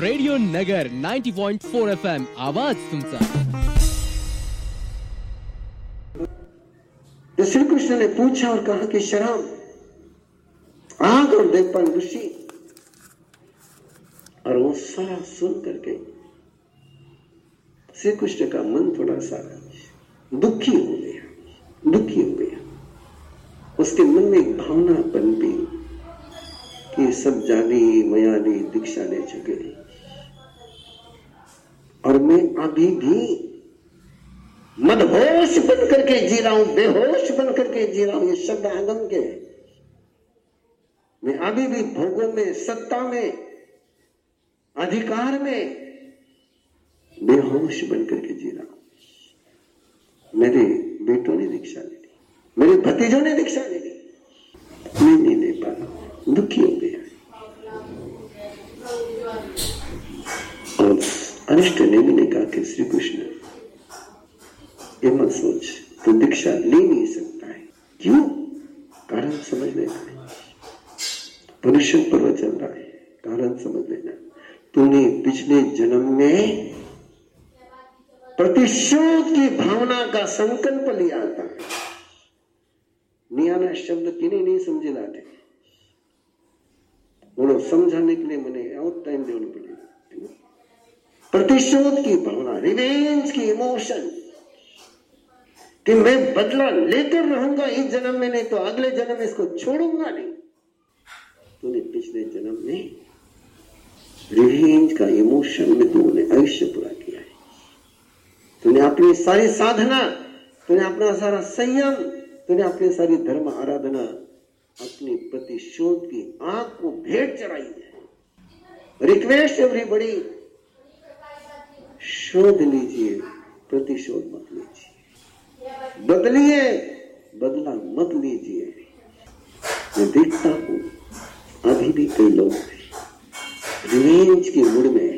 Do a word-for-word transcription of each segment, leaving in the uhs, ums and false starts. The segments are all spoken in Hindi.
रेडियो नगर नाइंटी पॉइंट फोर एफएम आवाज तुमचा। तो श्री कृष्ण ने पूछा और कहा कि शराब, आग और देखपान ऋषि, और वो सारा सुन करके श्री कृष्ण का मन थोड़ा सा दुखी हो गया, दुखी हो गया। उसके मन में एक भावना बन गई कि सब जानी मयानी दीक्षा ले चुके और मैं अभी भी मदहोश बन करके जी रहा हूं, बेहोश बन करके जी रहा हूं। ये शब्द आगम के, मैं अभी भी भोगों में, सत्ता में, अधिकार में बेहोश बन करके जी रहा हूं। मेरे बेटों ने दीक्षा ले ली, मेरे भतीजों ने दीक्षा ले ली, मैं नहीं ले पा रहा हूं, दुखी हो गया। और अनिष्ट नेमी ने कहा कि श्री कृष्ण, ये मत सोच, तो दीक्षा ले नहीं सकता है। क्यों? कारण समझ लेना है। पुरुषों पर्व चल रहा है, कारण समझ लेना। तूने पिछले जन्म में प्रतिशोध की भावना का संकल्प लिया था। नियाना शब्द किने नहीं समझे लाते, वो लोग समझाने के लिए मैंने और टाइम देना पड़ेगा। प्रतिशोध की भावना, रिवेंज की इमोशन, कि मैं बदला लेकर रहूंगा इस जन्म में, नहीं तो अगले जन्म में इसको छोड़ूंगा नहीं। तूने पिछले जन्म में रिवेंज का इमोशन में तूने आयुष्य पूरा किया है। तूने अपनी सारी साधना, तूने अपना सारा संयम, तूने अपनी सारी धर्म आराधना अपनी प्रतिशोध की आग को भेंट चढ़ाई है। रिक्वेस्ट एवरीबॉडी, शोध लीजिए, प्रतिशोध मत लीजिए, बदलिए, बदला मत लीजिए। मैं देखता हूं अभी भी कई लोग रिवेंज के मूड में।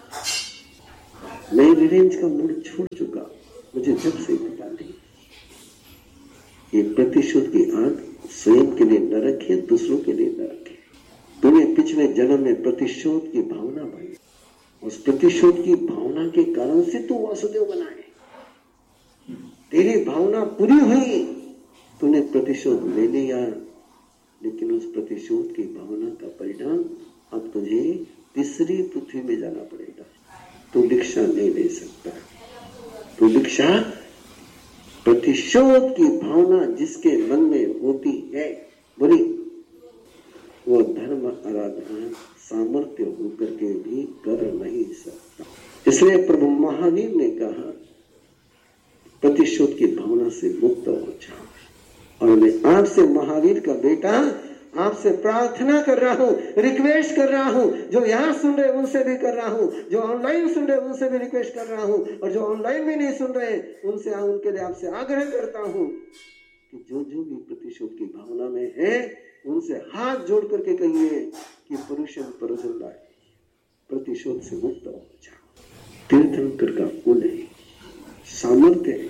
मैं रिवेंज का मूड छोड़ चुका, मुझे जब से पता नहीं। ये प्रतिशोध की आग स्वयं के लिए न रखे, दूसरों के लिए न रखे। तूने पिछले जन्म में प्रतिशोध की भावना बनाई, उस प्रतिशोध की भावना के कारण से तू वासुदेव बना है। तेरी भावना पूरी हुई, तूने प्रतिशोध ले लिया, लेकिन उस प्रतिशोध की भावना का परिणाम अब तुझे तीसरी पृथ्वी में जाना पड़ेगा। तू दीक्षा नहीं ले सकता। तू दीक्षा, प्रतिशोध की भावना जिसके मन में होती है, बोली, वो धर्म आराधना सामर्थ्य होकर के भी कर नहीं सकता। इसलिए प्रभु महावीर ने कहा, प्रतिशोध की भावना से मुक्त हो जाओ। और मैं आपसे, महावीर का बेटा, आपसे प्रार्थना कर रहा हूं, रिक्वेस्ट कर रहा हूं, जो यहां सुन रहे उनसे भी कर रहा हूं, जो ऑनलाइन सुन रहे उनसे भी रिक्वेस्ट कर रहा हूं, और जो ऑनलाइन भी नहीं सुन रहे उनसे, उनके लिए आपसे आग्रह करता हूं कि जो जो भी प्रतिशोध की भावना में है, उनसे हाथ जोड़ करके कहिए कि पुरुषं परजन्य, प्रतिशोध से मुक्त हो जाओ। तीर्थंकर का कुल है, सामर्थ्य है,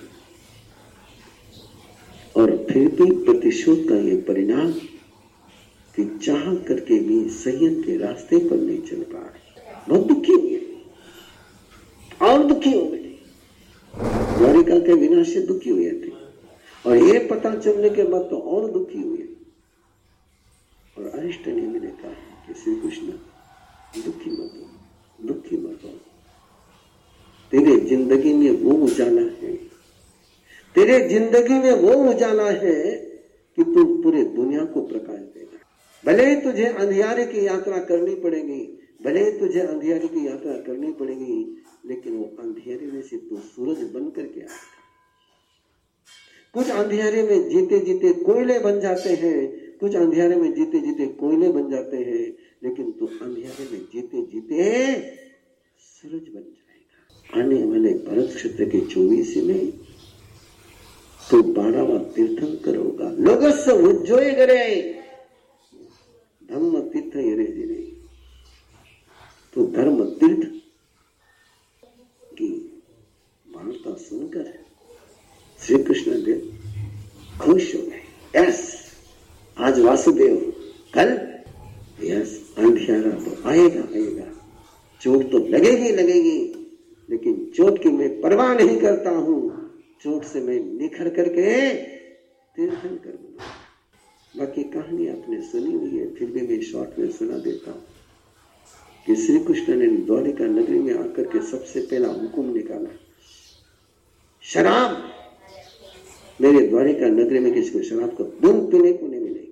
और फिर भी प्रतिशोध का ये परिणाम कि चाह करके भी संयम के रास्ते पर नहीं चल पा रहे। बहुत दुखी हो गए, और दुखी हो गए। द्वारिका के विनाश से दुखी हुए थे, और ये पता चलने के बाद तो और दुखी हुए। और अरिष्ट ने मैंने कहा कि श्री कृष्ण, दुखी मत हो, दुखी मत हो। तेरे जिंदगी में वो उजाला है, तेरे जिंदगी में वो उजाला है कि तू पूरे दुनिया को प्रकाश देगा। भले ही तुझे अंधियारे की यात्रा करनी पड़ेगी, भले ही तुझे अंधियारे की यात्रा करनी पड़ेगी, लेकिन वो अंधियारे में से तू सूरज बन करके आएगा। कुछ अंधियारे में जीते जीते कोयले बन जाते हैं, कुछ अंधियारे में जीते जीते कोयले बन जाते हैं, लेकिन तू अंधियारे में जीते जीते सूरज बन जाएगा। आने वाले भरत क्षेत्र के चौबीस में तो बारहवां तीर्थंकर होगा। लोगस्य उज्जोय करे धम्म तीर्थ यरे जिरे। तो धर्म तीर्थ की वार्ता सुनकर श्री कृष्ण देव खुश हो गए। यस, आज वासुदेव, कल यस अंधियारा तो आएगा आएगा, चोट तो लगेगी लगेगी, लेकिन चोट की मैं परवाह नहीं करता हूं। चोट से मैं निखर करके तीर्थंकर बनूंगा। बाकी कहानी आपने सुनी हुई है, फिर भी मैं शॉर्ट में सुना देता हूं कि श्री कृष्ण ने द्वारिका नगरी में आकर के सबसे पहला हुक्म निकाला, शराब मेरे द्वारिका नगरी में किसी को शराब को बूंद पीने को नहीं मिलेगी।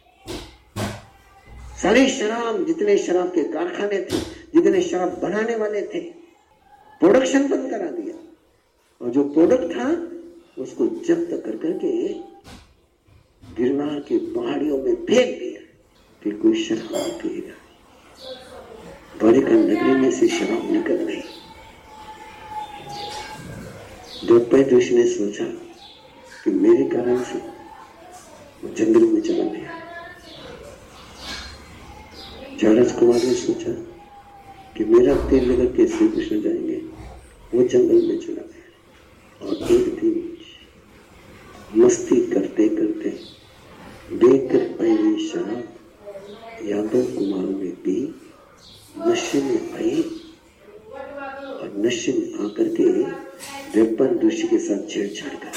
सारी शराब, जितने शराब के कारखाने थे, जितने शराब बनाने वाले थे, प्रोडक्शन बंद करा दिया, और जो प्रोडक्ट था उसको जब्त कर करके गिरनार के पहाड़ियों में फेंक दिया। फिर कोई शराब नहीं पिएगा। द्वारिका नगरी में से शराब निकल गई। द्रौपदी ऋषि ने सोचा कि मेरे कारण से वो जंगल में चला गया। जयराज कुमार ने सोचा कि मेरा तीर लेकर के श्री कृष्ण जाएंगे, वो जंगल में चला गया। और एक दिन मस्ती करते करते देखकर पहली शराब यादव कुमारों ने पी, नशे में आई और नशे में आकर के वेपन ऋषि के साथ छेड़छाड़ कर,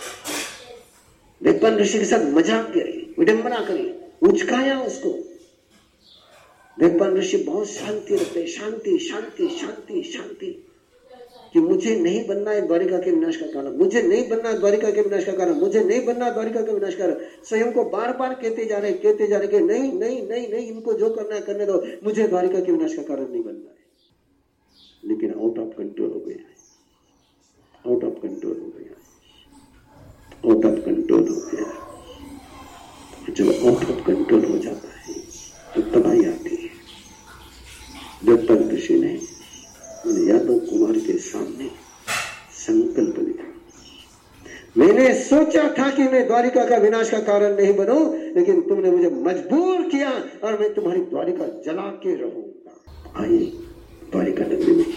वेपन ऋषि के साथ मजाक करी, विडंबना करी, उचकाया उसको। वेपन ऋषि बहुत शांति रखते, शांति शांति शांति शांति, कि मुझे नहीं बनना है द्वारिका के विनाश का कारण, मुझे नहीं बनना है द्वारिका के विनाश का कारण, मुझे नहीं बनना है द्वारिका का विनाश का कारण। स्वयं को बार बार कहते जा रहे कहते जा रहे कि नहीं नहीं नहीं नहीं, इनको जो करना है करने दो, मुझे द्वारिका के विनाश का कारण नहीं बनना है। लेकिन आउट ऑफ कंट्रोल हो गया, आउट ऑफ कंट्रोल हो गया, आउट ऑफ कंट्रोल हो गया। जब आउट ऑफ कंट्रोल हो जाता है तो तबाही आती है। वेपन ऋषि ने यादव कुमार के सामने संकल्प लिया, मैंने सोचा था कि मैं द्वारिका का विनाश का कारण नहीं बनूं, लेकिन तुमने मुझे मजबूर किया और मैं तुम्हारी द्वारिका जला के रहूंगा। आइए द्वारिका नगरी में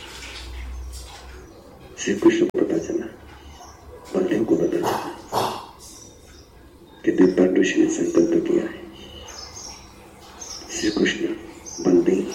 श्री कृष्ण को पता चला, बलदेव को पता चला कि वेपन ऋषि ने संकल्प किया है। श्री कृष्ण बलदेव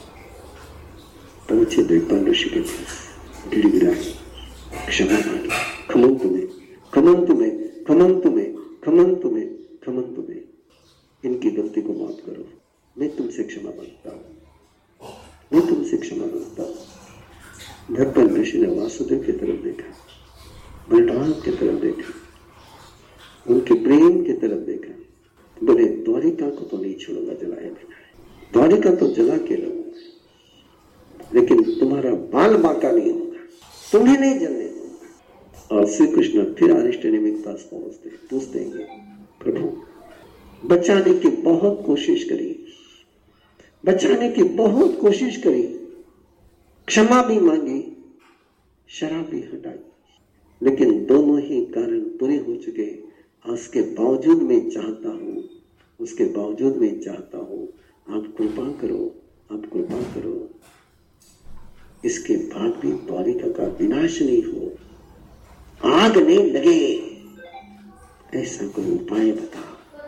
पहुंचे वेपन ऋषि के पास, गिड़गिड़ाए, क्षमा मांगी, खमन तुम्हें, खमन तुम्हें, खमन तुम्हें, खमन तुम्हें, खमन तुम्हें, इनकी गलती को माफ करो, मैं तुमसे क्षमा मांगता हूं, मैं तुमसे क्षमा मांगता हूं। वेपन ऋषि ने वासुदेव की तरफ देखा, बलराम की तरफ देखा, उनके प्रेम की तरफ देखा, बोले द्वारिका को तो नहीं छोड़ूंगा जलाए बिना, द्वारिका तो जला के रहूंगा, लेकिन तुम्हारा बाल बांका नहीं होगा, तुम्हें नहीं जलने दूंगा। और श्री कृष्ण फिर अरिष्टनेमि के पास पहुंचते, पूछते हैं, प्रभु बचाने की बहुत कोशिश करी, बचाने की बहुत कोशिश करी, क्षमा भी मांगी, शराब भी हटाई, लेकिन दोनों ही कारण पूरे हो चुके। उसके बावजूद मैं चाहता हूं, उसके बावजूद मैं चाहता हूं, आप कृपा करो, आप कृपा करो, इसके बाद भी द्वारिका का विनाश नहीं हो, आग नहीं लगे, ऐसा कोई उपाय बता।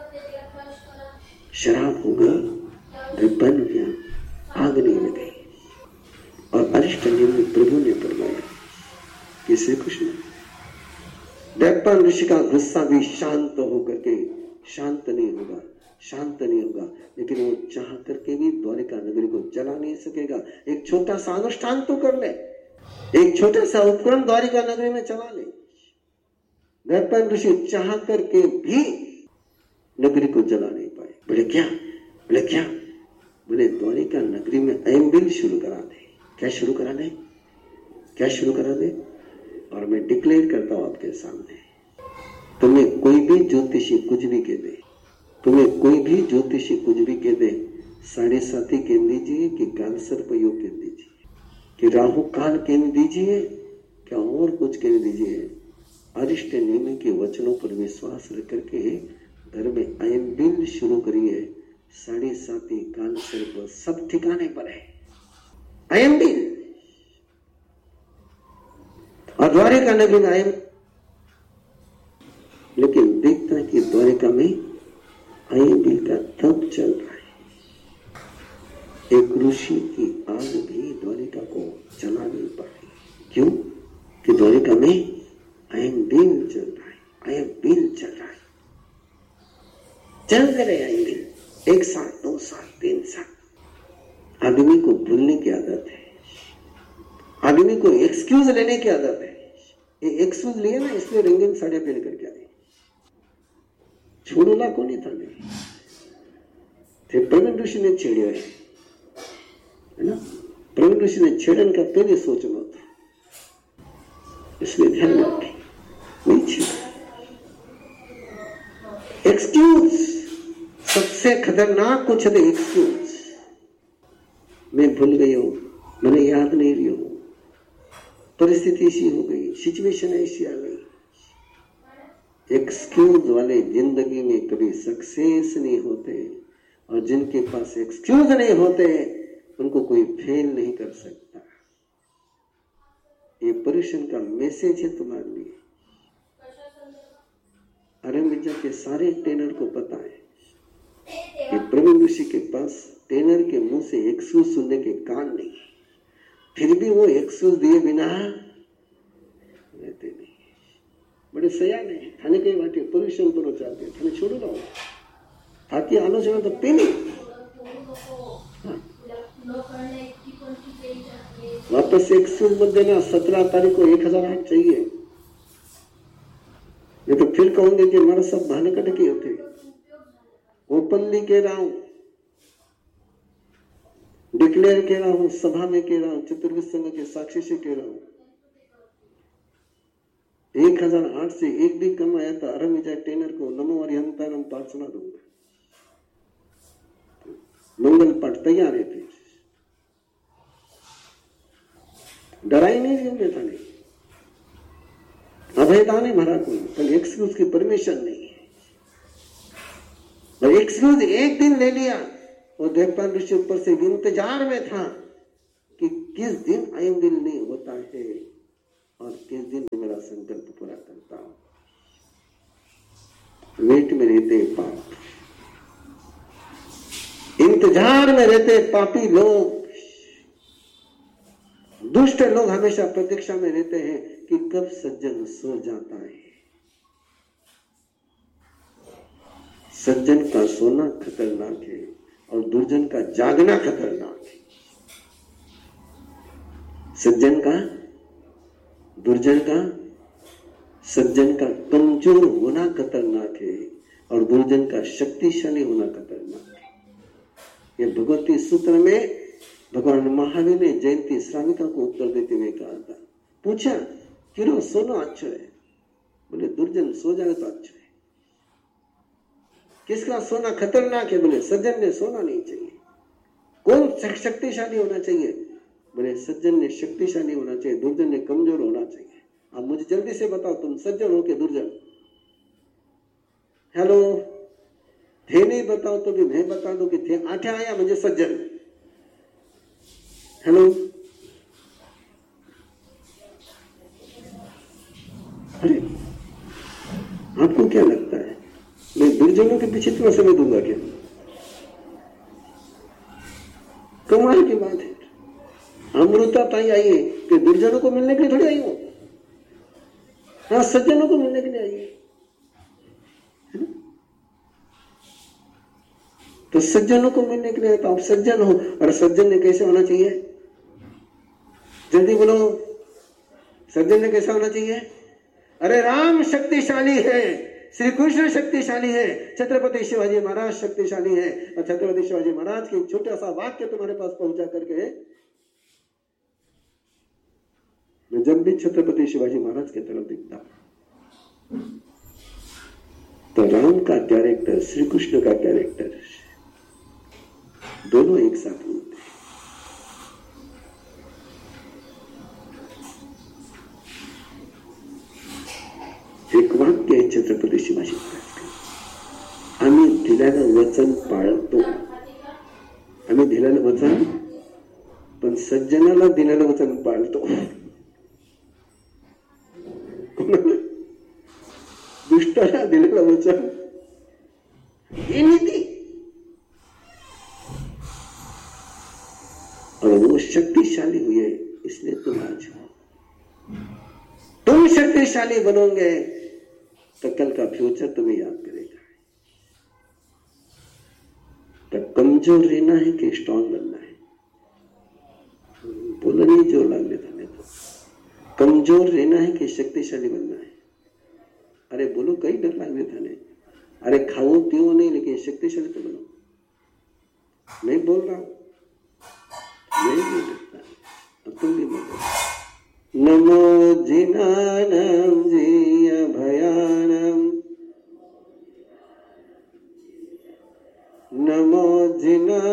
शराब हो गई, वेपन हो गया, आग नहीं लगे। और अरिष्टनेमि में प्रभु ने फरमाया कि श्री कृष्ण, वेपन ऋषि का गुस्सा भी शांत होकर के शांत नहीं होगा, शांत नहीं होगा, लेकिन वो चाह करके भी द्वारिका नगरी को जला नहीं सकेगा। एक छोटा सा अनुष्ठान तो कर ले, एक छोटा सा उपकरण द्वारिका नगरी में चला ले। वेपन ऋषि चाह करके भी नगरी को जला नहीं पाए। बोले क्या, बोले क्या, बोले द्वारिका नगरी में एम्बिल शुरू करा दे। क्या शुरू करा दे, क्या शुरू करा दे? और मैं डिक्लेयर करता हूं आपके सामने, तुम्हें कोई भी ज्योतिषी कुछ भी कह दे, तुम्हें कोई भी ज्योतिषी कुछ भी कह दे, साढ़े साथी कह दीजिए कि काल सर्प योग कह दीजिए, कि राहु काल कह दीजिए, क्या और कुछ कह दीजिए, अरिष्टनेमि के वचनों पर विश्वास रख करके घर में अयंबिल शुरू करिए। साढ़े साथी काल सर्प सब ठिकाने पर है, अयंबिल। और द्वारिका नगरी में अयम, लेकिन देखता है कि द्वारिका में अयंबिल का तप चल रहा है। एक ऋषि की आग भी द्वारिका को जला नहीं पाई। क्यों? कि द्वारिका में आई एम बिल चल रहा है, आई एम बिल चल रहा है, चल रहे आई एम बिल। एक साल, दो साल, तीन साल। आदमी को भूलने की आदत है, आदमी को एक्सक्यूज लेने की आदत है। ये एक्सक्यूज लिया ना, इसलिए रंगीन साड़ियां पहन करके आए। छोड़ोला को नहीं था, नहीं थे। प्रवीण ऋषि ने छेड़े है ना, प्रवीण ऋषि ने छेड़न का पहले सोचना था, इसलिए ध्यान रखें, नहीं छेड़ा। एक्सक्यूज सबसे खतरनाक कुछ है, एक्सक्यूज। मैं भूल गई हूं, मैंने याद नहीं रही हूं, परिस्थिति ऐसी हो गई, सिचुएशन ऐसी आ गई। एक्सक्यूज वाले जिंदगी में कभी सक्सेस नहीं होते, और जिनके पास एक्सक्यूज नहीं होते उनको कोई फेल नहीं कर सकता। ये परिश्रम का मैसेज है तुम्हारे लिए। अरविंद के सारे ट्रेनर को पता है कि प्रवीण ऋषि के पास ट्रेनर के मुंह से एक्सक्यूज सुनने के कान नहीं, फिर भी वो एक्सक्यूज दिए बिना रहते नहीं। बड़े सयाने हैं, थाने के बाटे परिश्रम करो चाहते, थाने छोड़ो ना, थाकी आलोचना तो पेनी। वापस एक्सक्यूज मत देना, सत्रह तारीख को एक हजार आठ चाहिए, ये तो फिर कहूंगे कि हमारा सब बहाने कटके होते। ओपनली कह रहा हूं, डिक्लेयर कह रहा हूं, सभा में कह रहा हूं, चतुर्विद संघ के साक्षी से कह रहा हूं, एक हजार आठ से एक भी कम आया तो अरम विजय टेनर को नमो हरिहंतानम पाठ सुना दूंगा। मंगल पाठ तैयार है, डराई नहीं रही हूं, था नहीं अभयदान है महाराज को, पर एक्सक्यूज की परमिशन नहीं है। और एक्सक्यूज एक दिन ले लिया, और देवपाल ऋषि ऊपर से इंतजार में था कि किस दिन आयम दिल नहीं होता है और किस दिन मेरा संकल्प पूरा करता हूं। वेट में रहते पाप, इंतजार में रहते पापी लोग, दुष्ट लोग हमेशा प्रतीक्षा में रहते हैं कि कब सज्जन सो जाता है। सज्जन का सोना खतरनाक है और दुर्जन का जागना खतरनाक है। सज्जन का, दुर्जन का, सज्जन का कमजोर होना खतरनाक है और दुर्जन का शक्तिशाली होना खतरनाक है। ये भगवती सूत्र में भगवान महावीर ने जयंती श्राविका को उत्तर देते हुए कहा था, पूछा क्यों सोना अच्छा है? बोले दुर्जन सो जाए तो अच्छा है। किसका सोना खतरनाक है? बोले सज्जन ने सोना नहीं चाहिए। कौन शक्तिशाली होना चाहिए? बोले सज्जन ने शक्तिशाली होना चाहिए, दुर्जन ने कमजोर होना चाहिए। अब मुझे जल्दी से बताओ, तुम सज्जन हो के दुर्जन? हेलो, थे नहीं बताओ तो भी मैं बता दो कि थे आठे आया म्हणजे सज्जन। हेलो, अरे आपको क्या लगता है मैं दुर्जनों के पीछे इतना समय दूंगा क्या? कमाल की बात है। अमृता ताई आई है कि दुर्जनों को मिलने के लिए थोड़ी आई हो, हाँ सज्जनों को मिलने के लिए आई है। तो सज्जनों को मिलने के लिए तो आप सज्जन हो, और सज्जन ने कैसे होना चाहिए? जल्दी बोलो, सज्जन ने कैसा होना चाहिए? अरे राम शक्तिशाली है, श्री कृष्ण शक्तिशाली है, छत्रपति शिवाजी महाराज शक्तिशाली है, और छत्रपति शिवाजी महाराज के छोटा सा वाक्य तुम्हारे पास पहुंचा करके मैं जब भी छत्रपति शिवाजी महाराज की तरफ देखता तो राम का कैरेक्टर, श्री कृष्ण का कैरेक्टर दोनों एक साथ मिलते हैं। एक वाक्य है छत्रपती शिवाजी महाराज, आम्ही दिलेलं वचन पाळतो, आम्ही दिलेलं वचन, पण सज्जनाला दिलेलं वचन पाळतो, दुष्टाला दिलेलं वचन ही नीती। और वो शक्तिशाली हुए, इसलिए तुम आज हो। तुम शक्तिशाली बनोगे तो कल का फ्यूचर तुम्हें याद करेगा। तो कमजोर रहना है कि स्ट्रांग बनना है? बोलो नहीं, जोर लग लेता नहीं तो। कमजोर रहना है कि शक्तिशाली बनना है? अरे बोलो, कई डर लग लेता नहीं। अरे खाओ पियो नहीं, लेकिन शक्तिशाली तो बनो। नहीं बोल रहा हूं, नहीं बोल सकता, अब तुम भी बोलो। नमो जिनानम जी अभयानम, नमो जिना